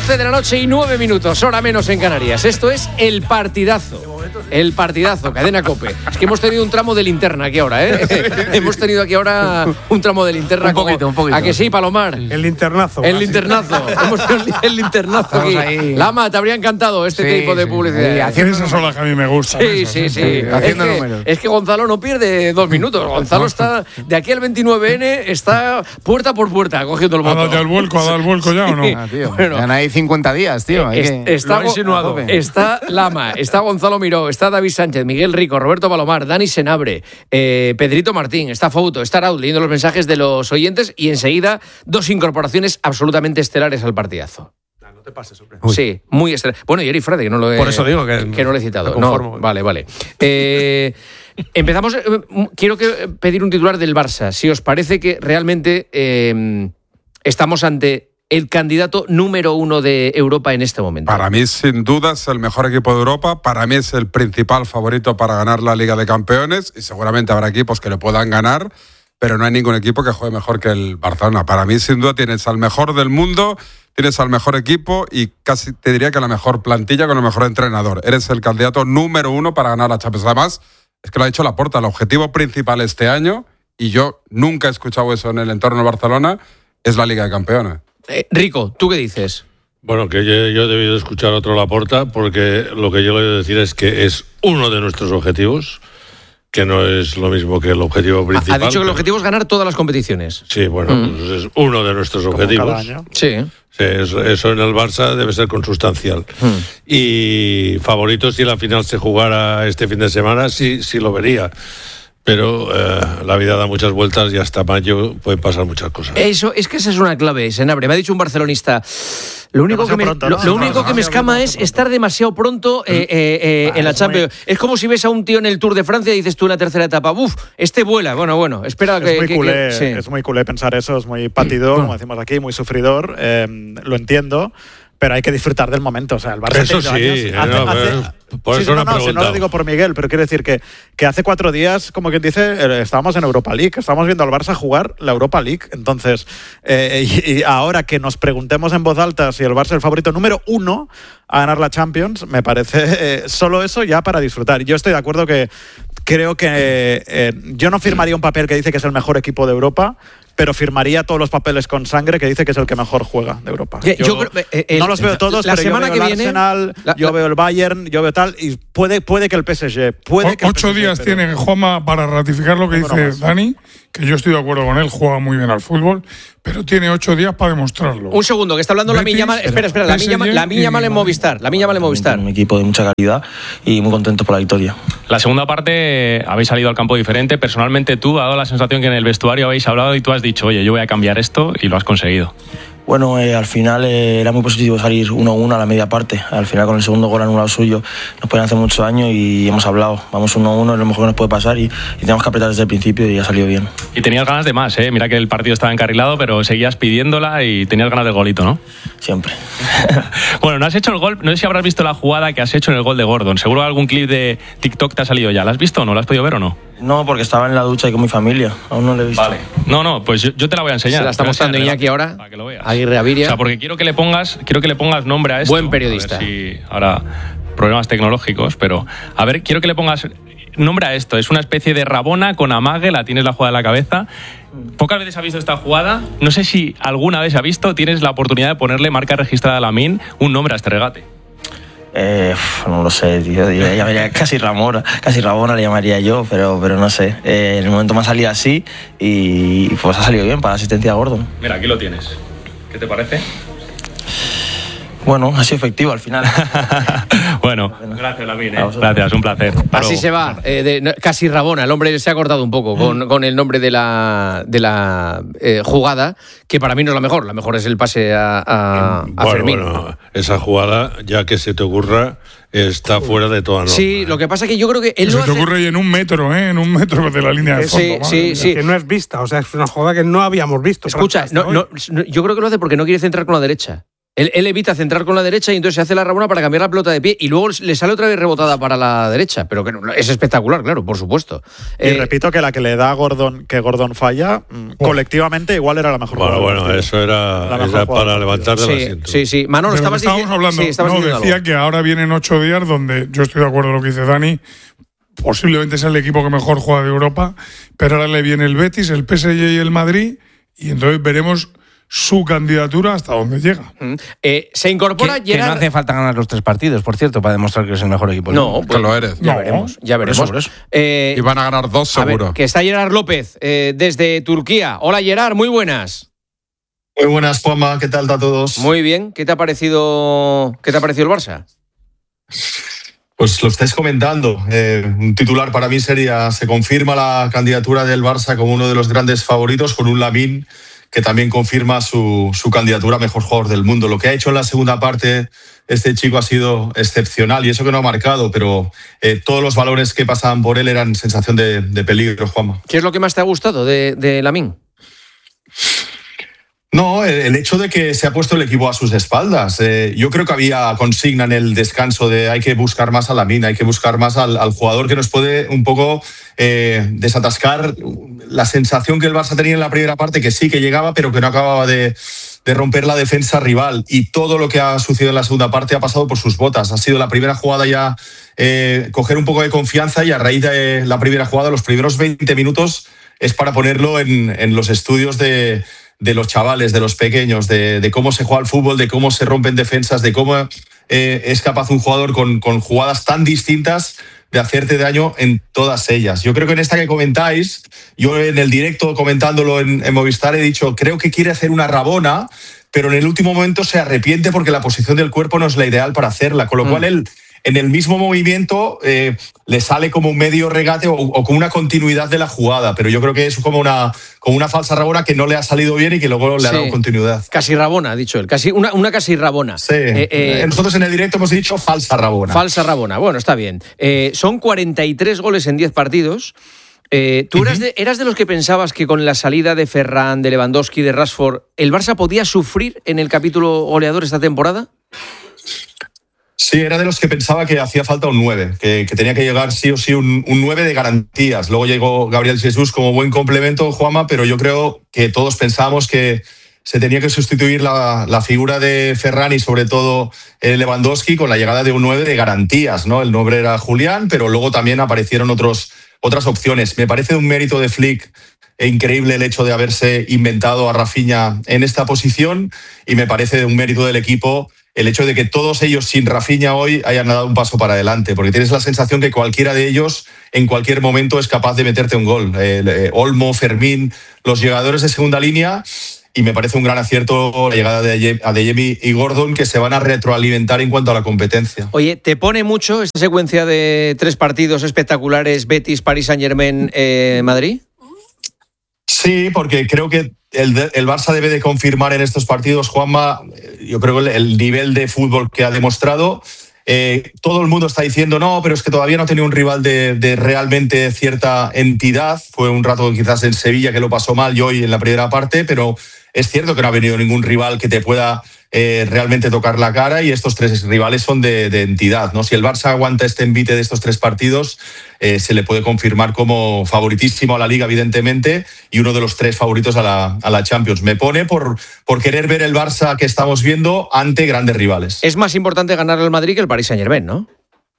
12 de la noche y 9 minutos, hora menos en Canarias. Esto es El Partidazo. El Partidazo, Cadena COPE. Es que hemos tenido un tramo de linterna aquí ahora, ¿eh? Hemos tenido aquí ahora un tramo de linterna. Un poquito. ¿A que sí, Palomar? El linternazo. El linternazo. Hemos tenido el linternazo aquí. Ahí. Lama, te habría encantado este tipo de publicidad. Sí, haciendo esas son las que a mí me gustan. Sí. Haciendo números. Es que Gonzalo no pierde 2 minutos. Gonzalo está, de aquí al 29N, está puerta por puerta cogiendo el voto. ¿Ha dado el vuelco ya o no? Tío. Bueno, ya no hay 50 días, tío. Está Lama, está Gonzalo Miró, está David Sánchez, Miguel Rico, Roberto Palomar, Dani Senabre, Pedrito Martín, está Fouto, está Raúl leyendo los mensajes de los oyentes y enseguida 2 incorporaciones absolutamente estelares al Partidazo. No te pases, hombre. Sí, muy estelar. Bueno, y Eri Frade, que no lo he... Por eso digo que no lo he citado. No, vale. Empezamos. Quiero pedir un titular del Barça. Si os parece que realmente estamos ante el candidato número 1 de Europa en este momento. Para mí, sin duda, es el mejor equipo de Europa. Para mí es el principal favorito para ganar la Liga de Campeones. Y seguramente habrá equipos que le puedan ganar, pero no hay ningún equipo que juegue mejor que el Barcelona. Para mí, sin duda, tienes al mejor del mundo, tienes al mejor equipo y casi te diría que la mejor plantilla con el mejor entrenador. Eres el candidato número 1 para ganar la Champions. Además, es que lo ha dicho Laporta, el objetivo principal este año, y yo nunca he escuchado eso en el entorno de Barcelona, es la Liga de Campeones. Rico, ¿tú qué dices? Bueno, que yo he debido escuchar otro Laporta, porque lo que yo le voy a decir es que es uno de nuestros objetivos, que no es lo mismo que el objetivo principal. Ha dicho que el objetivo es ganar todas las competiciones. Sí, bueno, pues es uno de nuestros objetivos. Cada año. Sí. Eso en el Barça debe ser consustancial. Y favoritos, si la final se jugara este fin de semana, sí lo vería. Pero la vida da muchas vueltas y hasta mayo pueden pasar muchas cosas. Eso, es que esa es una clave, Senabre. Me ha dicho un barcelonista. Lo único que me escama es estar demasiado pronto en la Champions. Es como si ves a un tío en el Tour de Francia y dices tú en la tercera etapa, este vuela. Bueno, espera Es muy culé pensar eso, es muy patidor, como decimos aquí, muy sufridor. Lo entiendo. Pero hay que disfrutar del momento. O sea, el Barça eso sí. Por eso no lo digo por Miguel, pero quiero decir que hace 4 días, como quien dice, estábamos en Europa League. Estábamos viendo al Barça jugar la Europa League. Entonces, y ahora que nos preguntemos en voz alta si el Barça es el favorito número 1 a ganar la Champions, me parece solo eso ya para disfrutar. Yo estoy de acuerdo que creo que yo no firmaría un papel que dice que es el mejor equipo de Europa, pero firmaría todos los papeles con sangre que dice que es el que mejor juega de Europa. Yo no los veo todos, pero yo veo el Arsenal, yo veo el Bayern, yo veo tal, y puede que el PSG... 8 días tiene Juanma para ratificar lo que dice Dani, que yo estoy de acuerdo con él, juega muy bien al fútbol, pero tiene 8 días para demostrarlo. Un segundo, que está hablando Lamine Yamal. Espera, Lamine Yamal en Movistar. Un equipo de mucha calidad y muy contento por la victoria. La segunda parte habéis salido al campo diferente. Personalmente tú, ha dado la sensación que en el vestuario habéis hablado y tú has dicho, oye, yo voy a cambiar esto, y lo has conseguido. Bueno, al final era muy positivo salir 1-1 a la media parte. Al final, con el segundo gol anulado suyo, nos pueden hacer mucho daño y hemos hablado. Vamos 1-1, es lo mejor que nos puede pasar y tenemos que apretar desde el principio y ha salido bien. Y tenías ganas de más, ¿eh? Mira que el partido estaba encarrilado, pero seguías pidiéndola y tenías ganas del golito, ¿no? Siempre. Bueno, no has hecho el gol, no sé si habrás visto la jugada que has hecho en el gol de Gordon. Seguro algún clip de TikTok te ha salido ya. ¿La has visto o no? ¿La has podido ver o no? No, porque estaba en la ducha y con mi familia. Aún no la he visto. Vale. No, pues yo te la voy a enseñar. Se la está mostrando Iñaki ahora. Para que lo veas. Aguirre Aviria. O sea, porque quiero que le pongas nombre a esto. Buen periodista. A ver si ahora problemas tecnológicos, pero a ver, quiero que le pongas nombre a esto. Es una especie de Rabona con amague, la tienes la jugada en la cabeza. Pocas veces has visto esta jugada. No sé si alguna vez ha visto. Tienes la oportunidad de ponerle marca registrada a Lamine un nombre a este regate. No lo sé, tío. Yo le llamaría casi Rabona le llamaría yo, pero no sé. En el momento me ha salido así y pues ha salido bien para la asistencia a Gordon. Mira, aquí lo tienes. ¿Qué te parece? Bueno, ha sido efectivo al final. Bueno, gracias, Lamine. Gracias, un placer. Así se va, casi Rabona. El hombre se ha cortado un poco con el nombre de la jugada, que para mí no es la mejor. La mejor es el pase a Fermín. Bueno, esa jugada, ya que se te ocurra, está fuera de toda norma. Sí, lo que pasa es que yo creo que él se te ocurre y en 1 metro, en 1 metro de la línea de fondo. Sí. Que no es vista, o sea, es una jugada que no habíamos visto. Escucha, yo creo que lo hace porque no quiere centrar con la derecha. Él evita centrar con la derecha y entonces se hace la rabona para cambiar la pelota de pie y luego le sale otra vez rebotada para la derecha. Pero que es espectacular, claro, por supuesto. Y repito que la que le da a Gordon, que Gordon falla, colectivamente igual era la mejor. Bueno, eso era para levantar del asiento. Sí. Manolo, estábamos hablando. Decía algo. Que ahora vienen 8 días donde yo estoy de acuerdo con lo que dice Dani. Posiblemente es el equipo que mejor juega de Europa, pero ahora le viene el Betis, el PSG y el Madrid, y entonces veremos su candidatura hasta dónde llega. Se incorpora Gerard. Que no hace falta ganar los 3 partidos, por cierto, para demostrar que es el mejor equipo. No, pues lo eres. Ya veremos. Por eso. Y van a ganar 2 seguro. A ver, que está Gerard López desde Turquía. Hola Gerard, muy buenas. Muy buenas, Juanma, ¿qué tal a todos? Muy bien, ¿qué te ha parecido el Barça? Pues lo estáis comentando. Un titular para mí sería: se confirma la candidatura del Barça como uno de los grandes favoritos, con un Lamine que también confirma su candidatura a mejor jugador del mundo. Lo que ha hecho en la segunda parte este chico ha sido excepcional, y eso que no ha marcado, pero todos los valores que pasaban por él eran sensación de peligro, Juanma. ¿Qué es lo que más te ha gustado de Lamine? No, el hecho de que se ha puesto el equipo a sus espaldas. Yo creo que había consigna en el descanso de hay que buscar más a Lamine, hay que buscar más al jugador que nos puede un poco desatascar la sensación que el Barça tenía en la primera parte, que sí que llegaba, pero que no acababa de romper la defensa rival. Y todo lo que ha sucedido en la segunda parte ha pasado por sus botas. Ha sido la primera jugada ya coger un poco de confianza, y a raíz de la primera jugada, los primeros 20 minutos es para ponerlo en los estudios de los chavales, de los pequeños, de cómo se juega al fútbol, de cómo se rompen defensas, de cómo es capaz un jugador con jugadas tan distintas de hacerte daño en todas ellas. Yo creo que en esta que comentáis, yo en el directo comentándolo en Movistar he dicho, creo que quiere hacer una rabona, pero en el último momento se arrepiente porque la posición del cuerpo no es la ideal para hacerla, con lo cual él en el mismo movimiento le sale como un medio regate o como una continuidad de la jugada, pero yo creo que es como una falsa rabona que no le ha salido bien y que luego le ha dado continuidad. Casi rabona, ha dicho él, una casi rabona. Sí, nosotros en el directo hemos dicho falsa rabona. Falsa rabona, bueno, está bien. Son 43 goles en 10 partidos. ¿Tú eras de los que pensabas que con la salida de Ferran, de Lewandowski, de Rashford, el Barça podía sufrir en el capítulo goleador esta temporada? Sí, era de los que pensaba que hacía falta un 9, que tenía que llegar sí o sí un 9 de garantías. Luego llegó Gabriel Jesús como buen complemento, Juanma, pero yo creo que todos pensábamos que se tenía que sustituir la figura de Ferran y sobre todo Lewandowski con la llegada de un 9 de garantías, ¿no? El nombre era Julián, pero luego también aparecieron otras opciones. Me parece un mérito de Flick increíble el hecho de haberse inventado a Rafinha en esta posición, y me parece un mérito del equipo el hecho de que todos ellos sin Rafinha hoy hayan dado un paso para adelante, porque tienes la sensación que cualquiera de ellos en cualquier momento es capaz de meterte un gol. Olmo, Fermín, los llegadores de segunda línea, y me parece un gran acierto la llegada de Adeyemi y Gordon, que se van a retroalimentar en cuanto a la competencia. Oye, ¿te pone mucho esta secuencia de 3 partidos espectaculares, Betis, Paris Saint-Germain, Madrid? Sí, porque creo que el Barça debe de confirmar en estos partidos, Juanma, yo creo que el nivel de fútbol que ha demostrado. Todo el mundo está diciendo no, pero es que todavía no ha tenido un rival de realmente cierta entidad. Fue un rato quizás en Sevilla que lo pasó mal y hoy en la primera parte, pero es cierto que no ha venido ningún rival que te pueda realmente tocar la cara, y estos 3 rivales son de entidad, ¿no? Si el Barça aguanta este envite de estos 3 partidos, se le puede confirmar como favoritísimo a la Liga, evidentemente, y uno de los 3 favoritos a la Champions. Me pone por querer ver el Barça que estamos viendo ante grandes rivales. Es más importante ganar al Madrid que el Paris Saint-Germain, ¿no?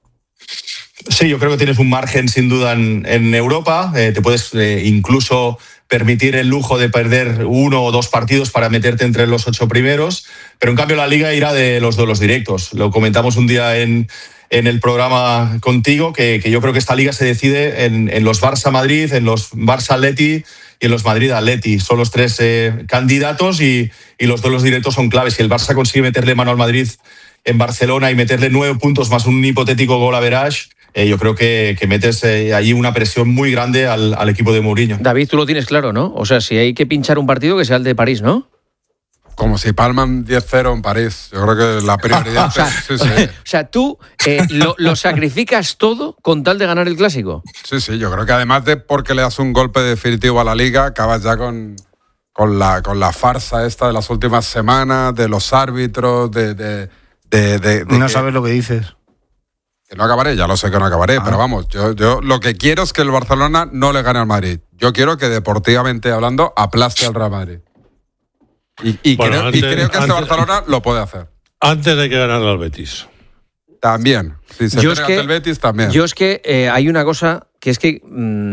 Sí, yo creo que tienes un margen sin duda en Europa. Te puedes incluso permitir el lujo de perder 1 o 2 partidos para meterte entre los 8 primeros, pero en cambio la Liga irá de los duelos directos. Lo comentamos un día en el programa contigo, que yo creo que esta Liga se decide en los Barça-Madrid, en los Barça-Atleti y en los Madrid-Atleti. Son los 3 candidatos, y los duelos directos son claves. Si el Barça consigue meterle mano al Madrid en Barcelona y meterle 9 puntos más un hipotético gol average, yo creo que metes allí una presión muy grande al equipo de Mourinho. David, tú lo tienes claro, ¿no? O sea, si hay que pinchar un partido, que sea el de París, ¿no? Como si palman 10-0 en París. Yo creo que la prioridad sí. O sea, tú lo sacrificas todo con tal de ganar el Clásico. Sí, yo creo que además de porque le das un golpe definitivo a la Liga, acabas ya con con la farsa esta de las últimas semanas, de los árbitros, no sabes lo que dices. Que no acabaré, ya lo sé que no acabaré, pero vamos, yo lo que quiero es que el Barcelona no le gane al Madrid. Yo quiero que deportivamente hablando aplaste al Real Madrid. Y creo que este Barcelona lo puede hacer. Antes hay que ganar al Betis. También. Si se entrega ante el Betis, también. Yo es que hay una cosa que es que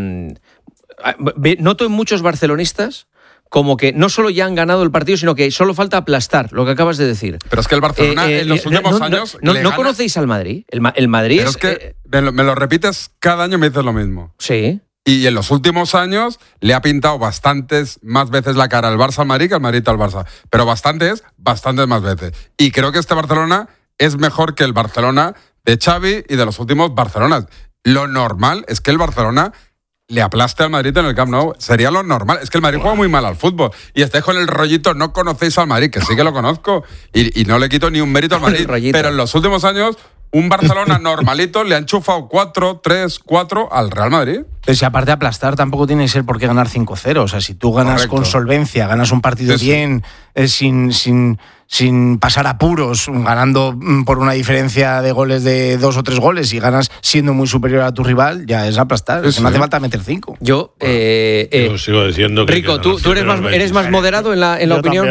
noto en muchos barcelonistas como que no solo ya han ganado el partido, sino que solo falta aplastar, lo que acabas de decir. Pero es que el Barcelona en los últimos años... ¿No conocéis al Madrid? El Madrid pero es que me lo repites cada año, me dices lo mismo. Sí. Y en los últimos años le ha pintado bastantes más veces la cara al Barça al Madrid que al Madrid al Barça. Pero bastantes más veces. Y creo que este Barcelona es mejor que el Barcelona de Xavi y de los últimos Barcelonas. Lo normal es que el Barcelona le aplaste al Madrid en el Camp Nou. Sería lo normal. Es que el Madrid juega muy mal al fútbol. Y estáis con el rollito, no conocéis al Madrid, que sí que lo conozco. Y no le quito ni un mérito al Madrid. Pero en los últimos años, un Barcelona normalito le ha enchufado 4-3-4 al Real Madrid. Pero si aparte de aplastar, tampoco tiene que ser por qué ganar 5-0. O sea, si tú ganas con solvencia, ganas un partido bien, sin pasar apuros, ganando por una diferencia de goles de 2 o 3 goles y ganas siendo muy superior a tu rival, ya es aplastar. No hace falta meter 5. Yo sigo diciendo que... Rico, ¿tú eres más moderado en la opinión?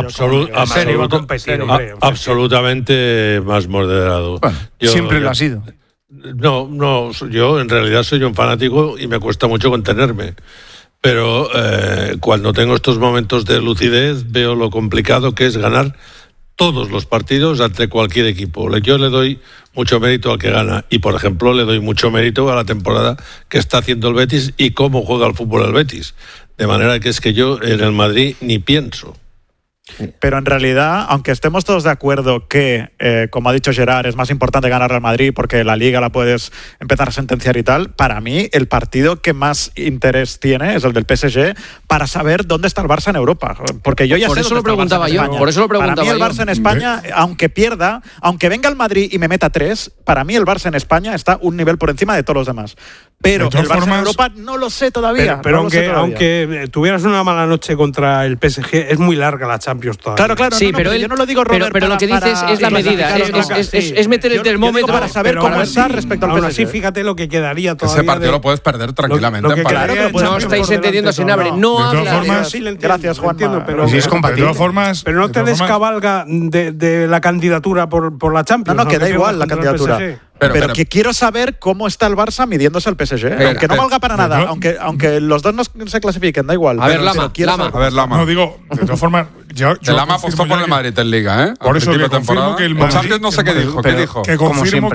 Absolutamente más moderado. Bueno, siempre lo ha sido. No, yo en realidad soy un fanático y me cuesta mucho contenerme. Pero cuando tengo estos momentos de lucidez veo lo complicado que es ganar todos los partidos ante cualquier equipo. Yo le doy mucho mérito al que gana y, por ejemplo, le doy mucho mérito a la temporada que está haciendo el Betis y cómo juega el fútbol el Betis. De manera que es que yo en el Madrid ni pienso. Pero en realidad, aunque estemos todos de acuerdo que, como ha dicho Gerard, es más importante ganar al Madrid porque la Liga la puedes empezar a sentenciar y tal, para mí el partido que más interés tiene es el del PSG para saber dónde está el Barça en Europa. Porque yo ya por sé eso lo preguntaba yo. Por eso lo preguntaba yo. Para mí el Barça en España, aunque pierda, aunque venga el Madrid y me meta 3, para mí el Barça en España está un nivel por encima de todos los demás. Pero el Barça en Europa no lo sé todavía. Pero aunque tuvieras una mala noche contra el PSG, es muy larga la Champions todavía. Claro, sí, pero yo no lo digo, Robert, pero lo que dices es la medida, es meter el termómetro para saber cómo está respecto al PSG. Aún así, fíjate lo que quedaría todavía. Ese partido lo puedes perder tranquilamente. No estáis entendiendo, Senabre. No hablas. Gracias, Juan. Pero si es compatible. Pero no te descabalga de la candidatura por la Champions. No, que da igual la candidatura. Pero que quiero saber cómo está el Barça midiéndose al PSG. Aunque no valga para nada, aunque los dos no se clasifiquen, da igual. A ver, Lama. No, digo, de todas formas... El Lama apostó por el Madrid en Liga, ¿eh? Por eso que confirmo que el Madrid... Champions no sé qué dijo. ¿Qué dijo? Que confirmo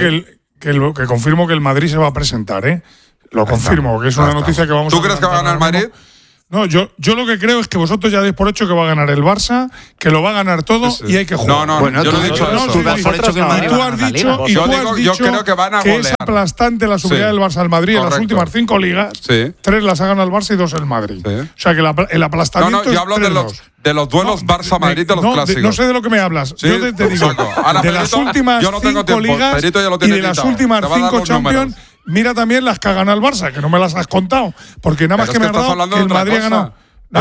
que el Madrid se va a presentar, ¿eh? Lo confirmo, que es una noticia que vamos a... ¿Tú crees que va a ganar el Madrid? No, yo lo que creo es que vosotros ya dais por hecho que va a ganar el Barça, que lo va a ganar todo y hay que jugar. No, yo no he dicho eso. Tú das por hecho que el Madrid va a ganar la Liga. Yo creo que van a golear. Que es aplastante la superioridad del Barça al Madrid en las últimas 5 ligas. 3 las ha ganado el Barça y 2 el Madrid. O sea que el aplastamiento yo hablo de los duelos Barça-Madrid de los clásicos. No sé de lo que me hablas. Yo te digo, de las últimas 5 ligas y de las últimas 5 Champions, mira también las que ha ganado el Barça, que no me las has contado, porque nada más que me has dado que el Madrid ha ganado.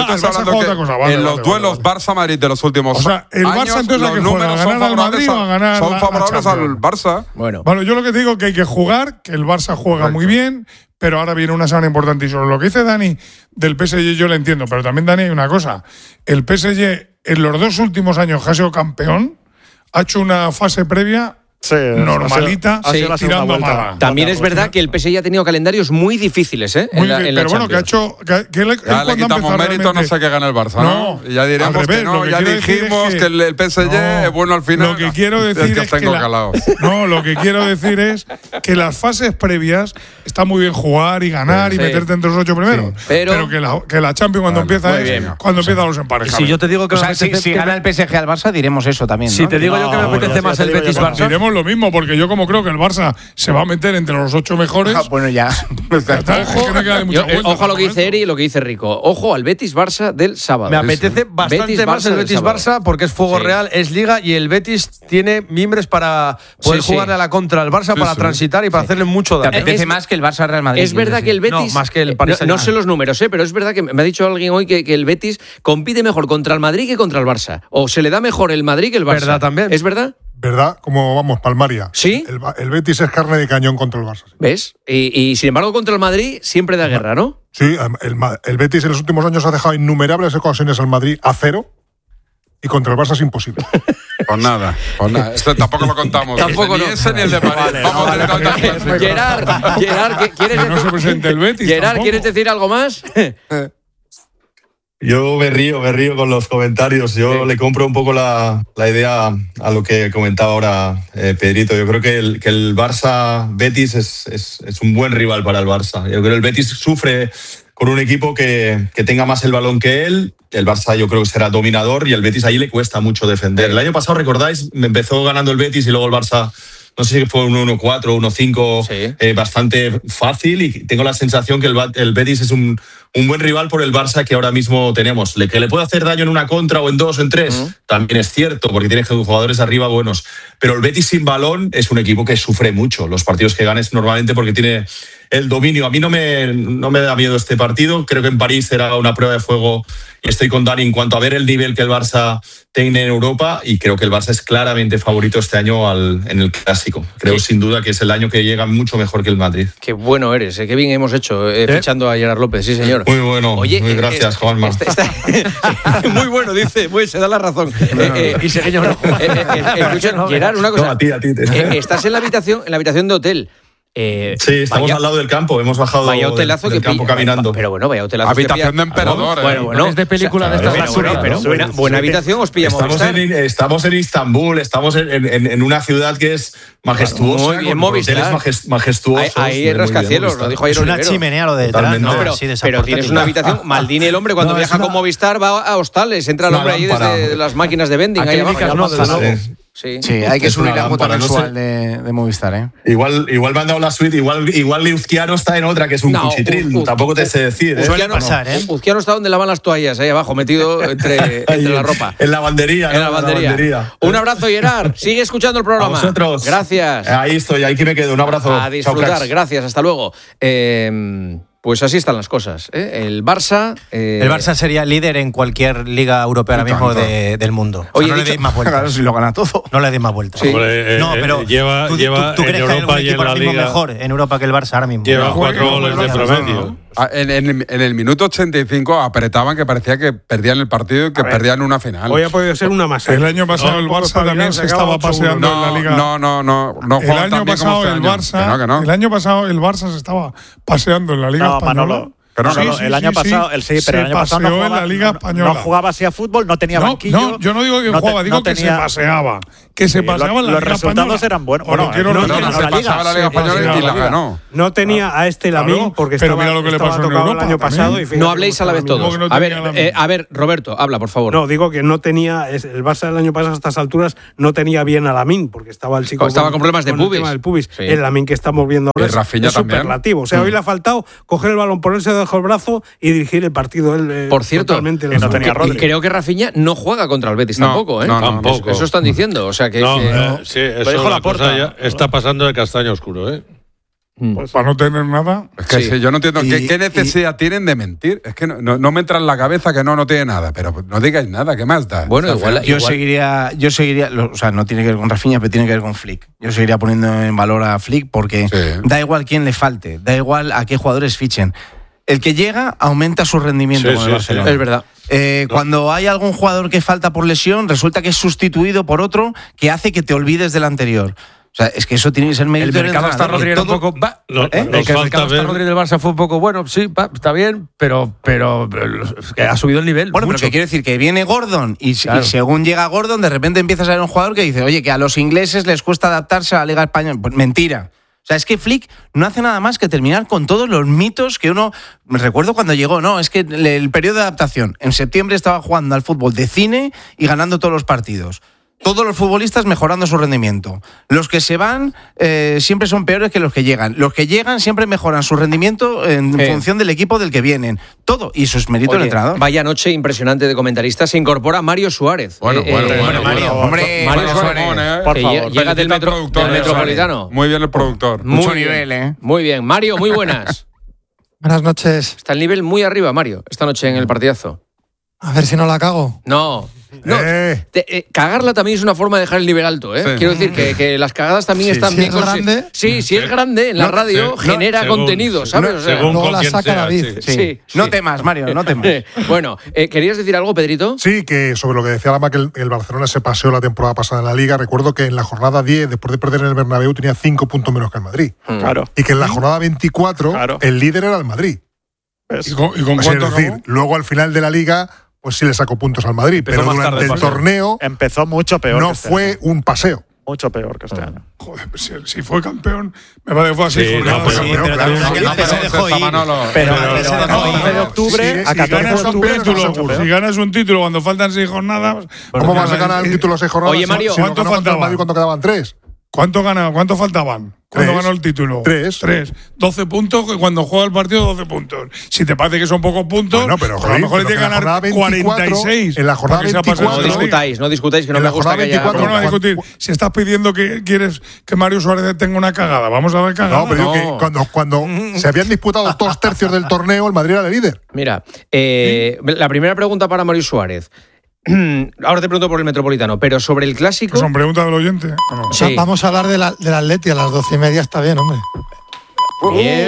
En los duelos Barça-Madrid de los últimos años, el Barça entonces la que juega, ¿ganar al Madrid o a ganar son favorables al Barça. Bueno, yo lo que digo es que hay que jugar, que el Barça juega muy bien, pero ahora viene una semana importante. Y sobre lo que dice Dani del PSG yo lo entiendo, pero también Dani hay una cosa. El PSG en los 2 últimos años que ha sido campeón, ha hecho una fase previa normalita, tirando mala. También es verdad que el PSG ha tenido calendarios muy difíciles, ¿eh? Pero bueno, que ha hecho... Ya le quitamos mérito, no sé qué gana el Barça, ¿no? Y ya diremos que no, ya dijimos que el PSG es bueno al final. Lo que quiero decir es que lo que quiero decir es que las fases previas está muy bien jugar y ganar y meterte entre los 8 primeros. Pero que la Champions cuando empieza a los emparejamientos. Si yo te digo que si gana el PSG al Barça, diremos eso también. Si te digo yo que me apetece más el Betis-Barça. volvemos lo mismo, porque yo como creo que el Barça se va a meter entre los 8 mejores. Bueno, ya. Ojo a lo que dice Eri y lo que dice Rico. Ojo al Betis-Barça del sábado. Me apetece bastante más el Betis-Barça porque es fuego real, es Liga y el Betis tiene mimbres para poder jugarle a la contra al Barça, para transitar y para hacerle mucho daño. Te apetece más que el Barça-Real Madrid. Es verdad que el Betis… No, más que el Paris Saint-Germain. No sé los números, pero es verdad que me ha dicho alguien hoy que el Betis compite mejor contra el Madrid que contra el Barça. O se le da mejor el Madrid que el Barça. ¿Verdad también? ¿Es verdad? ¿Verdad? Como vamos, palmaria. ¿Sí? El Betis es carne de cañón contra el Barça. ¿Ves? Y sin embargo contra el Madrid siempre da guerra, ¿no? Sí, el Betis en los últimos años ha dejado innumerables ocasiones al Madrid a 0 y contra el Barça es imposible. Pues nada. Esto tampoco lo contamos. Tampoco ni ese ni el de París. Vamos a tener otra cosa. Gerard, ¿quieres no se presente el Betis. Gerard, ¿quieres decir algo más? Yo me río con los comentarios. Yo le compro un poco la idea a lo que comentaba ahora Pedrito. Yo creo que el Barça-Betis es un buen rival para el Barça. Yo creo que el Betis sufre con un equipo que tenga más el balón que él. El Barça yo creo que será dominador y el Betis ahí le cuesta mucho defender. El año pasado, ¿recordáis? Me empezó ganando el Betis y luego el Barça… No sé si fue un 1-4, 1-5, bastante fácil, y tengo la sensación que el Betis es un buen rival por el Barça que ahora mismo tenemos. Que le puede hacer daño en una contra o en 2 o en 3, también es cierto, porque tiene jugadores arriba buenos. Pero el Betis sin balón es un equipo que sufre mucho los partidos que ganes normalmente porque tiene el dominio. A mí no me da miedo este partido. Creo que en París será una prueba de fuego y estoy con Dani en cuanto a ver el nivel que el Barça tiene en Europa, y creo que el Barça es claramente favorito este año en el Clásico. Creo sin duda que es el año que llega mucho mejor que el Madrid. Qué bueno eres, qué bien hemos hecho fichando a Gerard López, sí señor. Muy bueno, muy gracias, Juanma. Muy bueno, dice, se da la razón. Y Seguiño no. Escucha, Gerard, una cosa. No, a ti. Estás en la habitación de hotel. Sí, estamos al lado del campo, hemos bajado del campo caminando. Pero bueno, vaya hotelazo. Habitación de emperador. Bueno, es de película de estas. Pero buena habitación os pillamos. Estamos en Istambul, estamos en una ciudad que es majestuosa. Muy bien, Movistar. Majestuosos. Ahí en rascacielos, lo dijo ayer Oliveiro. Es una chimenea lo de detrás, ¿no? Pero tienes una habitación. Maldini, el hombre, cuando viaja con Movistar va a hostales, entra el hombre ahí desde las máquinas de vending. Ahí abajo. Sí, hay que subir la cuota mensual de Movistar, ¿eh? Igual me han dado la suite, igual Uzquiano está en otra, que es un cuchitril, tampoco te sé decir. Suele pasar, ¿eh? Uzquiano está donde lavan las toallas, ahí abajo, metido entre la ropa. En la lavandería. En la lavandería. Un abrazo, Gerard. Sigue escuchando el programa. A vosotros. Gracias. Ahí estoy, aquí me quedo. Un abrazo. A disfrutar. Chao, gracias. Hasta luego. Pues así están las cosas, ¿eh? El Barça… El Barça sería líder en cualquier liga europea ahora mismo del mundo. Oye, no le deis más vueltas. Claro, si lo gana todo. No le deis más vueltas. Sí. Hombre, no, pero ¿tú crees que hay algún equipo ahora mismo mejor en Europa que el Barça ahora mismo? Lleva 4 goles de promedio. En el minuto 85 apretaban, que parecía que perdían el partido y que perdían una final. Hoy ha podido ser una masacre. El año pasado el Barça también se estaba paseando en la Liga. No el año pasado el Barça… El año pasado el Barça se estaba paseando en la Liga Española. El año pasado no jugaba así a fútbol, no tenía banquillo. No, yo no digo que jugaba, digo que se paseaba. Que se paseaba en la Liga Española. Los resultados eran buenos. La Liga Española y la ganó. No tenía a Lamine porque estaba tocado el año pasado. No habléis a la vez todos. A ver, Roberto, habla, por favor. No, digo que no tenía… El Barça del año pasado a estas alturas no tenía bien a Lamine porque estaba el chico… Estaba con problemas de pubis. El Lamine que estamos viendo ahora es superlativo. O sea, hoy le ha faltado coger el balón, ponerse debajo del brazo y dirigir el partido. Por cierto, creo que Rafinha no juega contra el Betis tampoco, ¿eh? Tampoco. Eso están diciendo. O sea que… Sí, eso la cosa ya está pasando de castaño oscuro, ¿eh? Pues para no tener nada. Es que yo no entiendo qué necesidad tienen de mentir. Es que no me entra en la cabeza que no tiene nada, pero no digáis nada, ¿qué más da? Bueno, yo seguiría, o sea, no tiene que ver con Rafinha, pero tiene que ver con Flick. Yo seguiría poniendo en valor a Flick porque da igual quién le falte, da igual a qué jugadores fichen. El que llega aumenta su rendimiento con el Barcelona. Es verdad. Cuando hay algún jugador que falta por lesión, resulta que es sustituido por otro que hace que te olvides del anterior. O sea, es que eso tiene que ser mérito del entrenador. El mercado está Rodríguez un poco… El mercado está Rodríguez del Barça fue un poco bueno, sí, está bien, pero ha subido el nivel. Bueno, pero que quiere decir que viene Gordon y según llega Gordon, de repente empiezas a ver un jugador que dice, oye, que a los ingleses les cuesta adaptarse a la Liga Española. Pues mentira. O sea, es que Flick no hace nada más que terminar con todos los mitos que uno… Me recuerdo cuando llegó, es que el periodo de adaptación. En septiembre estaba jugando al fútbol de cine y ganando todos los partidos. todos los futbolistas mejorando su rendimiento. Los que se van siempre son peores que los que llegan. Los que llegan siempre mejoran su rendimiento en función del equipo del que vienen. Todo. Y eso es mérito del entrenador. Vaya noche impresionante de comentaristas. Se incorpora Mario Suárez. Mario Suárez. Por favor. Llega del Metropolitano. Muy bien el productor. Mucho nivel, Muy bien. Mario, muy buenas. Buenas noches. Está el nivel muy arriba, Mario, esta noche en el partidazo. A ver si no la cago. No. Cagarla también es una forma de dejar el nivel alto, ¿eh? Sí. Quiero decir que las cagadas también están bien. Si es grande. Sí, si es grande, en la radio genera contenido, ¿sabes? O sea, luego la saca David. Sí. No temas, Mario, no temas. Bueno, ¿querías decir algo, Pedrito? Sí, que sobre lo que decía Lama, que el Barcelona se paseó la temporada pasada en la Liga. Recuerdo que en la jornada 10, después de perder en el Bernabéu, tenía 5 puntos menos que el Madrid. Claro. Y que en la jornada 24, el líder era el Madrid. ¿Y con cuánto es decir, luego al final de la Liga, pues sí le sacó puntos al Madrid, pero durante el torneo empezó mucho peor. No fue un paseo. Mucho peor que este año. Joder, si fue campeón, me parece que fue así. Pero de octubre a 14 de octubre. Si ganas un título cuando faltan 6 jornadas. ¿Cómo vas a ganar un título 6 jornadas? Oye, Mario, ¿cuánto faltaban? ¿Cuánto quedaban? 3. ¿Cuánto faltaban? ¿Cuándo ganó el título? 3. 12 puntos, cuando juega el partido, 12 puntos. Si te parece que son pocos puntos, bueno, pero, a lo mejor le tiene que ganar 46. En la jornada 24. No discutáis, que no me gusta que haya... No a discutir. Si estás pidiendo que quieres que Mario Suárez tenga una cagada, vamos a ver cagada. No, pero digo que cuando se habían disputado 2 tercios del torneo, el Madrid era el líder. Mira, la primera pregunta para Mario Suárez. Ahora te pregunto por el Metropolitano, pero sobre el Clásico... ¿Son preguntas del oyente? No. O sea, vamos a hablar del Atleti a las 12:30, está bien, hombre. Bien.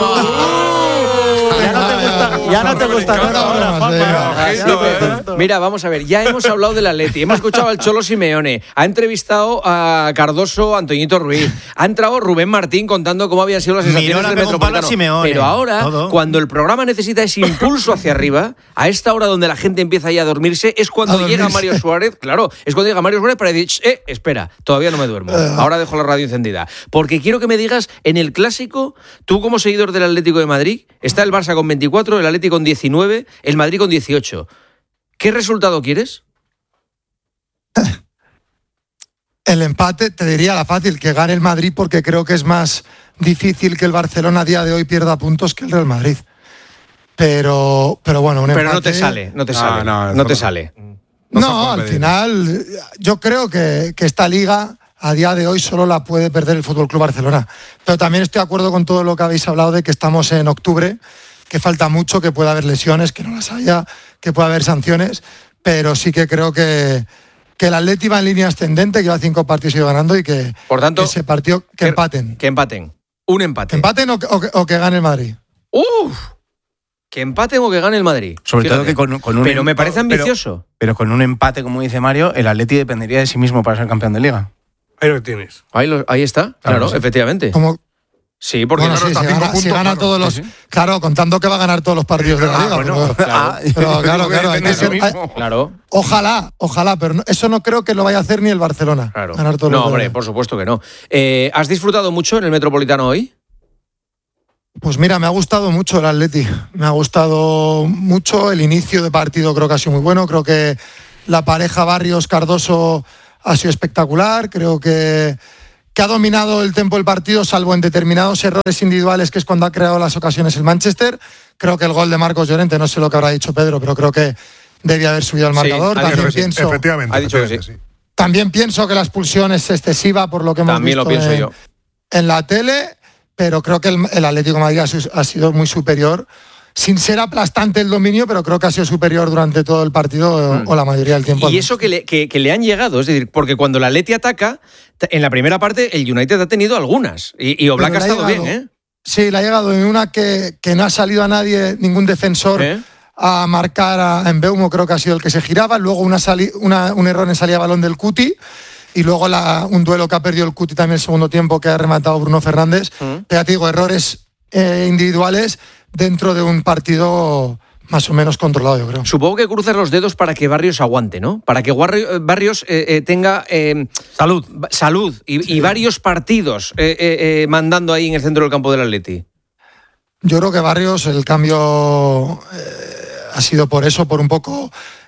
Ya no te gusta nada ahora, Mira, vamos a ver, ya hemos hablado del Atleti, hemos escuchado al Cholo Simeone, ha entrevistado a Cardoso, Antoñito Ruiz, ha entrado Rubén Martín contando cómo habían sido las sensaciones del Metropolitano. Pero ahora, cuando el programa necesita ese impulso hacia arriba, a esta hora donde la gente empieza ya a dormirse, es cuando llega Mario Suárez, claro, es cuando llega Mario Suárez para decir, espera, todavía no me duermo, ahora dejo la radio encendida. Porque quiero que me digas, en el Clásico, tú como seguidor del Atlético de Madrid, está el Barça con 24, el Atlético con 19, el Madrid con 18. ¿Qué resultado quieres? El empate, te diría la fácil, que gane el Madrid, porque creo que es más difícil que el Barcelona a día de hoy pierda puntos que el Real Madrid. Pero bueno, un empate... Pero no te sale. No, al final yo creo que esta liga a día de hoy solo la puede perder el Fútbol Club Barcelona. Pero también estoy de acuerdo con todo lo que habéis hablado de que estamos en octubre, que falta mucho, que puede haber lesiones, que no las haya, que puede haber sanciones, pero sí que creo que el Atleti va en línea ascendente, que va 5 partidos y va ganando y que, por tanto, que ese partido empaten. Que empaten. Un empate. ¿Que empaten o que gane el Madrid? Que empaten o que gane el Madrid. Sobre todo que con un pero me parece ambicioso. Pero con un empate, como dice Mario, el Atleti dependería de sí mismo para ser campeón de Liga. Ahí lo tienes. Ahí está, claro, sí. Efectivamente. Sí, porque si gana todos los... Sí. Claro, contando que va a ganar todos los partidos de la Liga. Claro. Ojalá, pero eso no creo que lo vaya a hacer ni el Barcelona. Claro. Ganar todos no, hombre, por supuesto que no. ¿Has disfrutado mucho en el Metropolitano hoy? Pues mira, me ha gustado mucho el Atleti. Me ha gustado mucho el inicio de partido, creo que ha sido muy bueno. Creo que la pareja Barrios-Cardoso ha sido espectacular. Creo que ha dominado el tempo del partido, salvo en determinados errores individuales, que es cuando ha creado las ocasiones el Manchester. Creo que el gol de Marcos Llorente, no sé lo que habrá dicho Pedro, pero creo que debía haber subido al marcador. Efectivamente. Ha dicho que sí. También pienso que la expulsión es excesiva por lo que hemos visto en la tele, pero creo que el Atlético de Madrid ha sido muy superior. Sin ser aplastante el dominio, pero creo que ha sido superior durante todo el partido o la mayoría del tiempo. Y eso que le han llegado, es decir, porque cuando el Atleti ataca, en la primera parte el United ha tenido algunas y Oblak ha estado bien, ¿eh? Sí, le ha llegado en una que no ha salido a nadie, ningún defensor a marcar a Mbeumo, creo que ha sido el que se giraba, luego un error en salida de balón del Cuti y luego un duelo que ha perdido el Cuti también el segundo tiempo que ha rematado Bruno Fernández. Pero ya te digo, errores individuales dentro de un partido más o menos controlado, yo creo. Supongo que cruzas los dedos para que Barrios aguante, ¿no? Para que Barrios tenga salud y varios partidos mandando ahí en el centro del campo del Atleti. Yo creo que Barrios, el cambio ha sido por eso, por un poco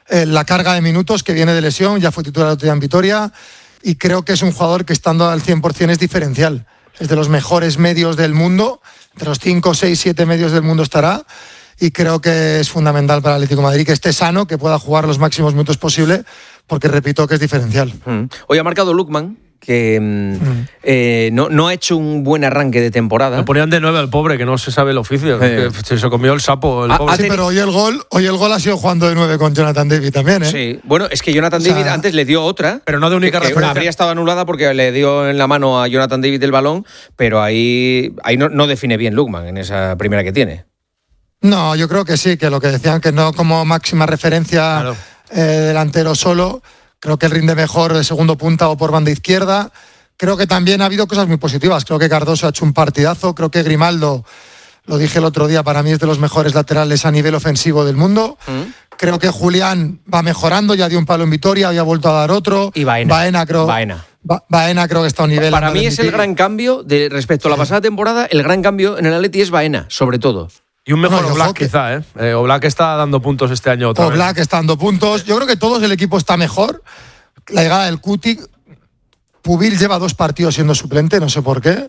la carga de minutos que viene de lesión, ya fue titular el otro día en Vitoria, y creo que es un jugador que estando al 100% es diferencial. Es de los mejores medios del mundo, entre los 5, 6, 7 medios del mundo estará, y creo que es fundamental para el Atlético de Madrid que esté sano, que pueda jugar los máximos minutos posible, porque repito que es diferencial. Hoy ha marcado Lookman, que no ha hecho un buen arranque de temporada. Lo ponían de 9 al pobre, que no se sabe el oficio. Que se comió el sapo el pobre. Sí, pero hoy el gol ha sido jugando de 9 con Jonathan David también, ¿eh? Sí, bueno, es que Jonathan David antes le dio otra. Pero no de única referencia. Habría estado anulada porque le dio en la mano a Jonathan David el balón, pero ahí no define bien Lookman en esa primera que tiene. No, yo creo que sí, que lo que decían, que no como máxima referencia, claro, delantero solo. Creo que él rinde mejor de segundo punta o por banda izquierda. Creo que también ha habido cosas muy positivas. Creo que Cardoso ha hecho un partidazo. Creo que Grimaldo, lo dije el otro día, para mí es de los mejores laterales a nivel ofensivo del mundo. Creo que Julián va mejorando, ya dio un palo en Vitoria, ya ha vuelto a dar otro. Y Baena creo que está a un nivel. Para mí es el gran cambio respecto a la pasada temporada. El gran cambio en el Atleti es Baena, sobre todo. Y un mejor Oblak, quizá, ¿eh? Oblak está dando puntos este año otra vez. Oblak está dando puntos. Yo creo que todo el equipo está mejor. La llegada del Cuti. Pubil lleva 2 partidos siendo suplente, no sé por qué.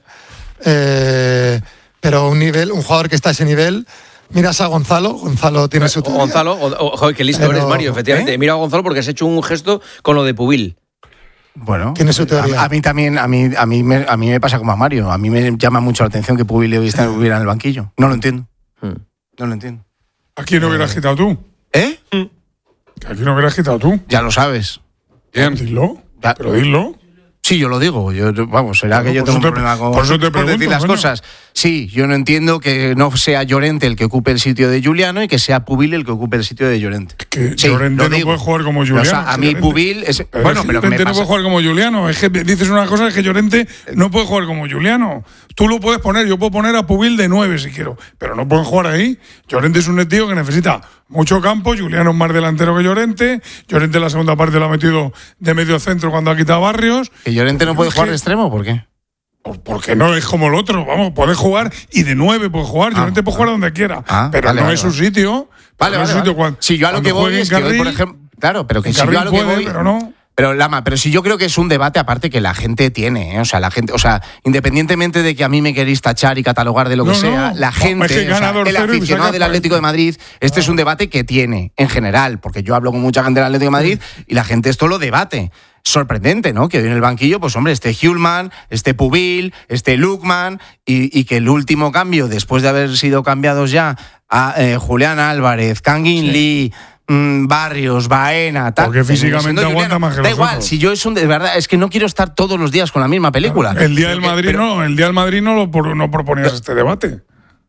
Pero un jugador que está a ese nivel. Miras a Gonzalo. Gonzalo tiene su teoría. Gonzalo, joder, qué listo eres, Mario, efectivamente. Mira a Gonzalo porque has hecho un gesto con lo de Pubil. Bueno, tiene su teoría. A mí también, a mí me pasa como a Mario. A mí me llama mucho la atención que Pubil estuviera en el banquillo. No lo entiendo. No lo entiendo. ¿A quién no hubieras quitado tú? ¿Eh? ¿A quién no hubieras quitado tú? Ya lo sabes. Bien. Dilo. Pero dilo. Sí, yo lo digo. Será que yo tengo un problema con decir las cosas. Sí, yo no entiendo que no sea Llorente el que ocupe el sitio de Giuliano y que sea Pubil el que ocupe el sitio de Llorente. Que sí, Llorente no puede jugar como Giuliano. O sea, a mí Pubil es... Bueno, pero Llorente no puede jugar como Giuliano. Es que dices una cosa, es que Llorente no puede jugar como Giuliano. Tú lo puedes poner, yo puedo poner a Pubil de 9 si quiero, pero no pueden jugar ahí. Llorente es un tío que necesita mucho campo. Giuliano es más delantero que Llorente. Llorente en la segunda parte lo ha metido de medio centro cuando ha quitado Barrios. ¿Que Llorente no puede jugar de extremo? ¿Por qué? Porque no es como el otro, vamos, puede jugar y de 9 puede jugar, Llorente puede jugar donde quiera, pero no es su sitio. Vale. Si yo a lo que voy es que hoy, por ejemplo, claro, pero que si yo a lo que voy, pero no. Pero Lama, pero si yo creo que es un debate aparte que la gente tiene, ¿eh? O sea, independientemente de que a mí me queréis tachar y catalogar de lo que sea, la gente, el aficionado del Atlético de Madrid, es un debate que tiene en general, porque yo hablo con mucha gente del Atlético de Madrid y la gente esto lo debate. Sorprendente, ¿no? Que hoy en el banquillo, pues hombre, Hjulmand, Pubil, Lookman y que el último cambio, después de haber sido cambiados ya a Julián Álvarez, Kangin Lee, Barrios, Baena, tal. Porque físicamente aguanta más que da igual, si yo de verdad, es que no quiero estar todos los días con la misma película. Claro, el día del Madrid no proponías este debate.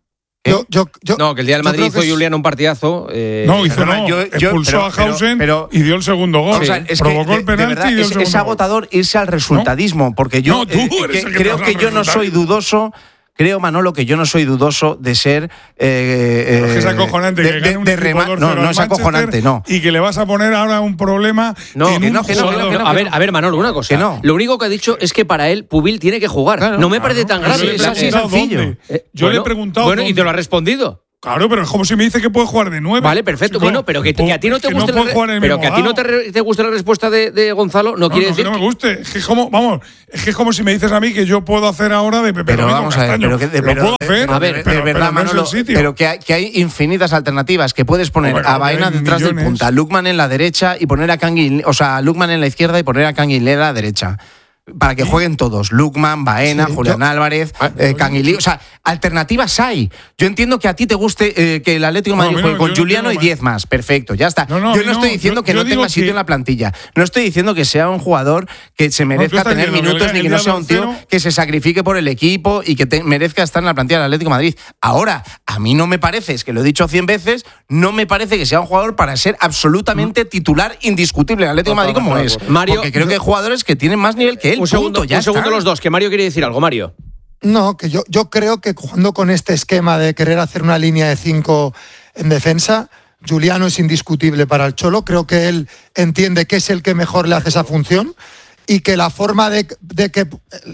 No, que el día del Madrid hizo Giuliano un partidazo. Expulsó a Hausen y dio el segundo gol. O sea, provocó el penalti y dio el segundo es agotador irse al resultadismo, porque yo creo que yo no soy dudoso. Creo, Manolo, que yo no soy dudoso de ser... es acojonante que gane un jugador no es acojonante, no. Y que le vas a poner ahora un problema A ver, Manolo, una cosa. Lo único que ha dicho es que para él Pubil tiene que jugar. Claro, no me parece tan grave. Es así sencillo. Yo le he preguntado... Bueno, y te lo ha respondido. Claro, pero es como si me dice que puede jugar de 9. Vale, perfecto. Bueno, pero que a ti no te guste te guste la respuesta de Gonzalo no quiere decir que no me guste. Es que es como si me dices a mí que yo puedo hacer ahora de Pepe Pero vamos a ver, lo puedo hacer. A ver, de verdad, Manolo, pero que hay infinitas alternativas, que puedes poner a Baena detrás del punta, Lookman en la derecha y poner a Kangin, o sea, Lookman en la izquierda y poner a Kangin en la derecha. Para que jueguen todos, Lookman, Baena, Julián Álvarez, Kangin Lee. O sea, alternativas hay. Yo entiendo que a ti te guste que el Atlético de Madrid juegue con Giuliano y 10 más. Perfecto, ya está. Yo no estoy diciendo que no tenga sitio en la plantilla. No estoy diciendo que sea un jugador que se merezca tener minutos ni que no sea un tío que se sacrifique por el equipo y que merezca estar en la plantilla del Atlético de Madrid. Ahora, a mí no me parece, es que lo he dicho 100 veces, no me parece que sea un jugador para ser absolutamente titular indiscutible en el Atlético de Madrid como es. Porque creo que hay jugadores que tienen más nivel que él. Un segundo los dos, que Mario quiere decir algo, Mario. No, que yo creo que jugando con este esquema de querer hacer una línea de 5 en defensa, Giuliano es indiscutible para el Cholo. Creo que él entiende que es el que mejor le hace esa función y que la forma de que...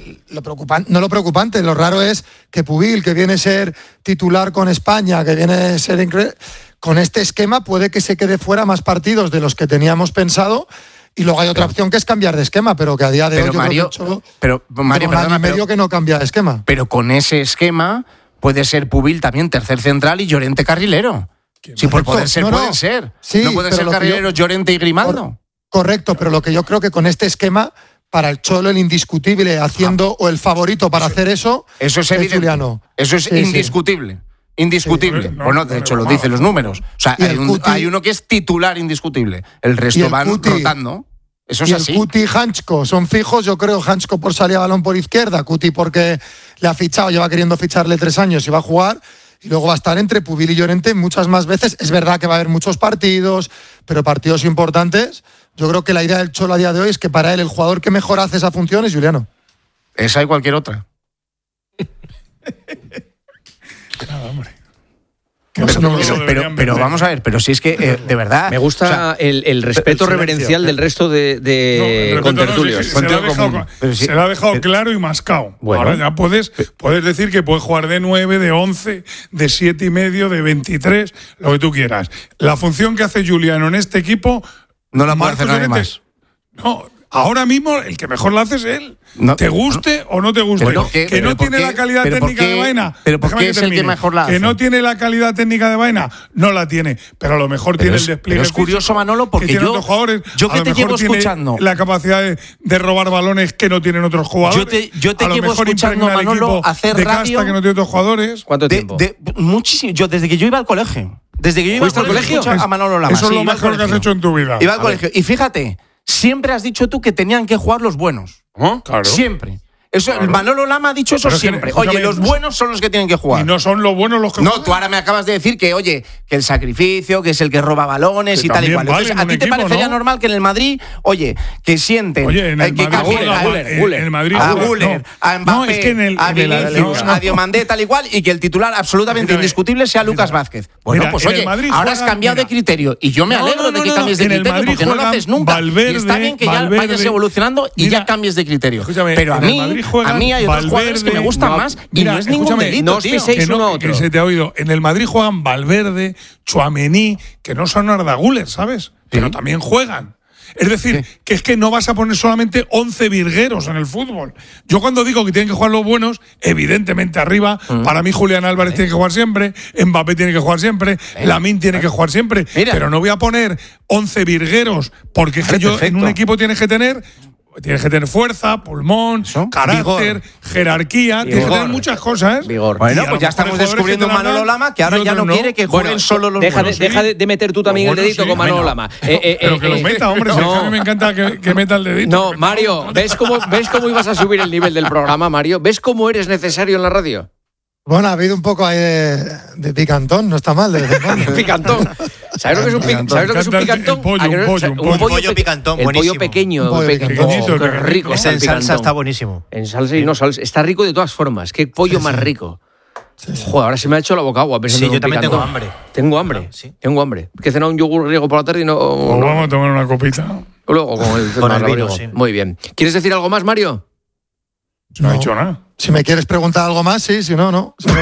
lo preocupante, lo raro es que Pubil, que viene a ser titular con España, que viene a ser con este esquema puede que se quede fuera más partidos de los que teníamos pensado. Y luego hay otra opción que es cambiar de esquema, pero que a día de hoy Mario, Mario, perdona, medio que no cambia de esquema. Pero con ese esquema puede ser Pubil también tercer central y Llorente carrilero. Sí, por poder ser, pueden ser. Sí, no pueden ser carrileros Llorente y Grimaldo. Correcto, pero lo que yo creo que con este esquema, para el Cholo el indiscutible haciendo o el favorito para hacer eso es evidente. Juliano. Eso es indiscutible. Indiscutible. Sí, bueno, de hecho lo dicen los números. O sea, hay uno que es titular indiscutible. El resto van rotando. Eso es y así. El Cuti y Hanchko son fijos. Yo creo Hanchko por salir a balón por izquierda. Cuti porque le ha fichado, lleva queriendo ficharle 3 años y va a jugar. Y luego va a estar entre Pubil y Llorente muchas más veces. Es verdad que va a haber muchos partidos, pero partidos importantes. Yo creo que la idea del Cholo a día de hoy es que para él el jugador que mejor hace esa función es Juliano. Esa y cualquier otra. Nada, hombre. Pero vamos a ver, pero si es que de verdad. Me gusta el respeto reverencial del resto de contertulios. Se lo ha dejado claro y mascado. Bueno. Ahora ya puedes decir que puedes jugar de 9, de 11, de 7,5, de 23, lo que tú quieras. La función que hace Juliano en este equipo no la puede hacer nadie más. No, ahora mismo el que mejor la hace es él. No, te guste o no te guste. Que no tiene la calidad técnica de Baena. Pero ¿por qué es el que mejor la hace? Que no tiene la calidad técnica de Baena, no la tiene. Pero a lo mejor tiene el despliegue. Pero es curioso, Manolo, porque yo que te llevo escuchando. La capacidad de robar balones que no tienen otros jugadores. Yo te llevo escuchando, Manolo, hacer de radio. Casta que no tiene otros jugadores. ¿Cuánto tiempo? Muchísimo. Yo desde que yo iba al colegio. Desde que yo iba al colegio a Manolo Lama. Eso es lo mejor que has hecho en tu vida. Iba al colegio. Y fíjate, siempre has dicho tú que tenían que jugar los buenos. Claro. Siempre. Eso, claro. Manolo Lama ha dicho eso siempre. Oye, los buenos son los que tienen que jugar. Y no son los buenos los que juegan. No, tú ahora me acabas de decir que, oye, que el sacrificio, que es el que roba balones que y tal y cual. Entonces, ¿a ti te parecería normal que en el Madrid, oye, que sienten en el que Madrid a Güler, a Mbappé, a Vinicius, a Diomandé, tal y cual, y que el titular absolutamente indiscutible sea Lucas Vázquez? Bueno, pues oye, ahora has cambiado de criterio y yo me alegro de que cambies de criterio porque no lo haces nunca. Y está bien que ya vayas evolucionando y ya cambies de criterio. Pero a mí hay otros jugadores que me gustan más y no es ningún delito, no os piséis uno a otro. Que se te ha oído. En el Madrid juegan Valverde, Tchouaméni, que no son Arda Güler, ¿sabes? Pero también juegan. Es decir, que es que no vas a poner solamente 11 virgueros en el fútbol. Yo cuando digo que tienen que jugar los buenos, evidentemente arriba, para mí Julián Álvarez tiene que jugar siempre, Mbappé tiene que jugar siempre, Lamine tiene que jugar siempre, pero no voy a poner 11 virgueros, porque es que yo en un equipo tienes que tener fuerza, pulmón, carácter, vigor, jerarquía, tienes que tener muchas cosas. Vigor. Bueno, pues ya estamos descubriendo Manolo Lama, que ahora ya no quiere que jueguen solo los buenos. Deja de meter tú también el dedito con Manolo Lama. Pero que lo meta, hombre, a mí me encanta que meta el dedito. No, Mario, ¿ves cómo ibas a subir el nivel del programa, Mario? ¿Ves cómo eres necesario en la radio? Bueno, ha habido un poco ahí de picantón, no está mal. Picantón. ¿Sabes lo que es un picantón? ¿Sabes lo que es un picantón? Un pollo picantón, el buenísimo. pollo pequeño. Qué rico. Ese en salsa está buenísimo. En salsa y no salsa. Está rico de todas formas. Qué pollo más rico. Joder, ahora se me ha hecho la boca agua pensando en yo también tengo hambre. Tengo hambre. Tengo hambre. Que he cenado un yogur griego por la tarde y no. Vamos a tomar una copita. Luego con el vino, sí. Muy bien. ¿Quieres decir algo más, Mario? No he dicho nada. Si me quieres preguntar algo más, sí, si no, no. Si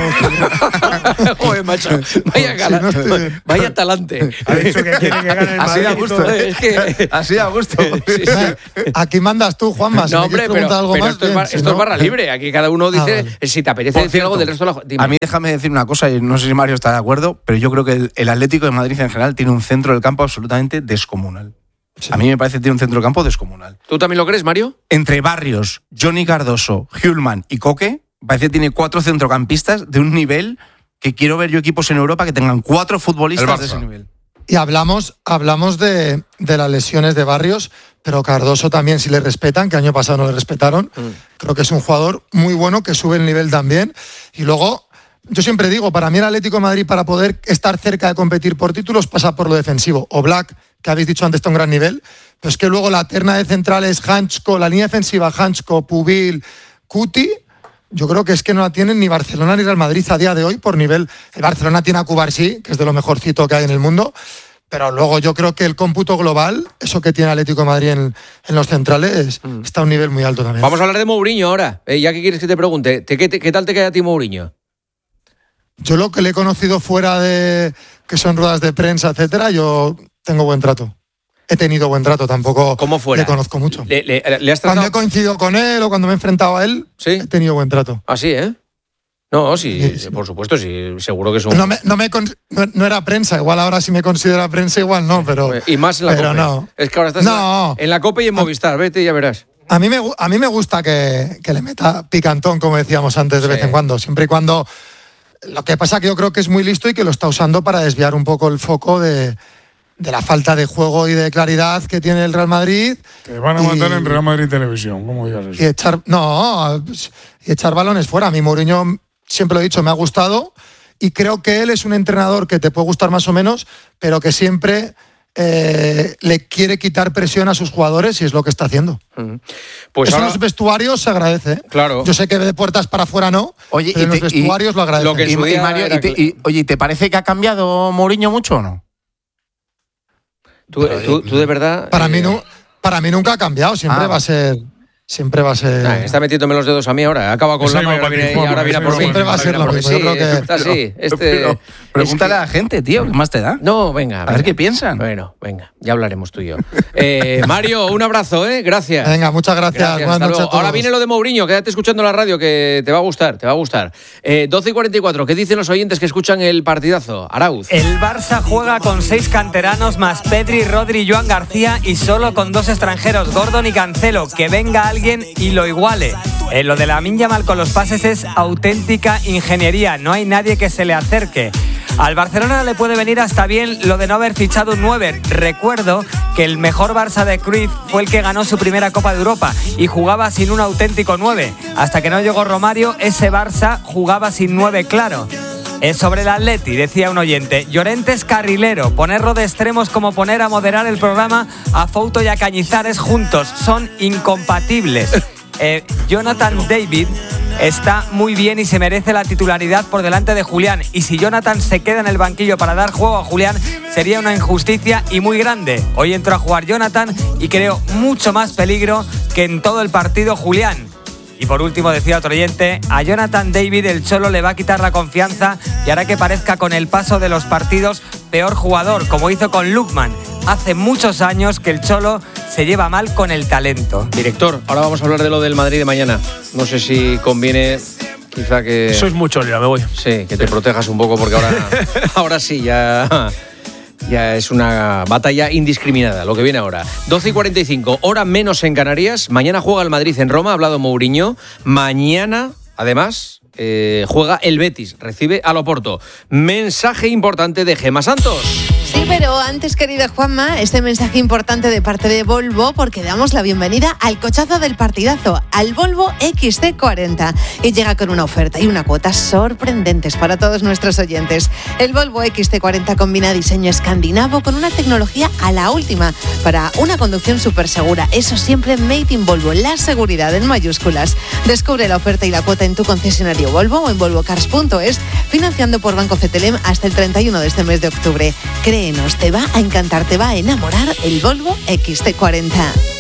no joder, macho. Vaya gana. Vaya talante. Ha dicho que quiere que gane el Madrid. Así da gusto. Es que así da gusto. Sí. Aquí mandas tú, Juanma. Si no, hombre, pero algo más, esto es barra libre. Aquí cada uno dice si te apetece decir algo del resto de la. Dime. A mí déjame decir una cosa, y no sé si Mario está de acuerdo, pero yo creo que el Atlético de Madrid en general tiene un centro del campo absolutamente descomunal. Sí. A mí me parece que tiene un centro de campo descomunal. ¿Tú también lo crees, Mario? Entre Barrios, Johnny Cardoso, Hjulman y Coque, parece que tiene 4 centrocampistas de un nivel que quiero ver yo equipos en Europa que tengan 4 futbolistas de ese nivel. Y hablamos de las lesiones de Barrios, pero Cardoso también, si le respetan, que año pasado no le respetaron, creo que es un jugador muy bueno que sube el nivel también. Y luego, yo siempre digo, para mí el Atlético de Madrid, para poder estar cerca de competir por títulos, pasa por lo defensivo. Oblak, que habéis dicho antes, está a un gran nivel, pero es que luego la terna de centrales, Hanchko, la línea defensiva, Hanchko, Pubil, Cuti, yo creo que es que no la tienen ni Barcelona ni Real Madrid a día de hoy por nivel. El Barcelona tiene a Cubarsí, que es de lo mejorcito que hay en el mundo, pero luego yo creo que el cómputo global, eso que tiene Atlético de Madrid en los centrales, está a un nivel muy alto también. Vamos a hablar de Mourinho ahora. Ya que quieres que te pregunte, ¿qué tal te queda a ti Mourinho? Yo lo que le he conocido fuera de que son ruedas de prensa, etcétera, yo tengo buen trato. He tenido buen trato, tampoco ¿Cómo fuera? le conozco mucho. ¿Le has tratado? Cuando he coincidido con él o cuando me he enfrentado a él, ¿Sí? he tenido buen trato. ¿Ah, sí, No, sí, por supuesto, sí, seguro que es un... No era prensa, igual ahora si me considera prensa, igual no, pero... Y más en la COPE. No. Es que ahora estás en la COPE y en Movistar, vete y ya verás. A mí me gusta que le meta picantón, como decíamos antes, de vez en cuando, siempre y cuando... Lo que pasa que yo creo que es muy listo y que lo está usando para desviar un poco el foco de la falta de juego y de claridad que tiene el Real Madrid. Te van a mandar en Real Madrid Televisión, ¿cómo digas eso? Y echar balones fuera. A mí Mourinho, siempre lo he dicho, me ha gustado y creo que él es un entrenador que te puede gustar más o menos, pero que siempre le quiere quitar presión a sus jugadores y es lo que está haciendo. Pues eso ahora... en los vestuarios se agradece. Claro. Yo sé que de puertas para afuera no, oye, pero en los vestuarios lo agradece. Lo que Oye, ¿te parece que ha cambiado Mourinho mucho o no? ¿Tú de verdad...? Para mí nunca ha cambiado, siempre va a ser... está metiéndome los dedos a mí ahora. Acaba con la mano y ahora viene a por mí. Siempre va a ser lo mismo. Yo creo que... Está así. Pregúntale a la gente, tío, ¿qué más te da? No, venga. A ver qué piensan. Bueno, venga, ya hablaremos tú y yo. Mario, un abrazo, Gracias. Venga, muchas gracias. Buenas noches a todos. Ahora viene lo de Mourinho, quédate escuchando la radio que te va a gustar, 12:44, ¿qué dicen los oyentes que escuchan el partidazo? Arauz. El Barça juega con 6 canteranos más Pedri, Rodri y Joan García y solo con 2 extranjeros, Gordon y Cancelo. Que venga alguien y lo iguale. Lo de Lamine Yamal con los pases es auténtica ingeniería, no hay nadie que se le acerque. Al Barcelona le puede venir hasta bien lo de no haber fichado un 9. Recuerdo que el mejor Barça de Cruyff fue el que ganó su primera Copa de Europa y jugaba sin un auténtico 9. Hasta que no llegó Romario, ese Barça jugaba sin 9 claro. Sobre el Atleti, decía un oyente, Llorente es carrilero, ponerlo de extremos como poner a moderar el programa a Fouto y a Cañizares juntos, son incompatibles. Jonathan David está muy bien y se merece la titularidad por delante de Julián, y si Jonathan se queda en el banquillo para dar juego a Julián sería una injusticia y muy grande. Hoy entró a jugar Jonathan y creo mucho más peligro que en todo el partido Julián. Y por último, decía otro oyente, a Jonathan David el Cholo le va a quitar la confianza y hará que parezca con el paso de los partidos peor jugador, como hizo con Lookman. Hace muchos años que el Cholo se lleva mal con el talento. Director, ahora vamos a hablar de lo del Madrid de mañana. No sé si conviene, quizá que... Sois mucho, ya me voy. Sí, que te protejas un poco porque ahora sí, ya es una batalla indiscriminada lo que viene ahora. 12:45, hora menos en Canarias. Mañana juega el Madrid en Roma, ha hablado Mourinho. Mañana, además, juega el Betis, recibe al Oporto. Mensaje importante de Gemma Santos. Sí, pero antes, querida Juanma, este mensaje importante de parte de Volvo, porque damos la bienvenida al cochazo del partidazo, al Volvo XC40. Y llega con una oferta y una cuota sorprendentes para todos nuestros oyentes. El Volvo XC40 combina diseño escandinavo con una tecnología a la última para una conducción súper segura. Eso siempre made in Volvo, la seguridad en mayúsculas. Descubre la oferta y la cuota en tu concesionario Volvo o en volvocars.es, financiando por Banco CTLM hasta el 31 de este mes de octubre. Créenos, te va a encantar, te va a enamorar el Volvo XC40.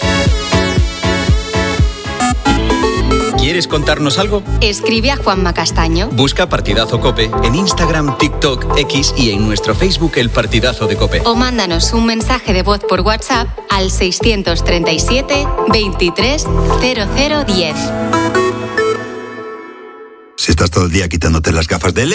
¿Quieres contarnos algo? Escribe a Juanma Castaño. Busca Partidazo COPE en Instagram, TikTok, X y en nuestro Facebook El Partidazo de COPE. O mándanos un mensaje de voz por WhatsApp al 637 23 0010. Si estás todo el día quitándote las gafas de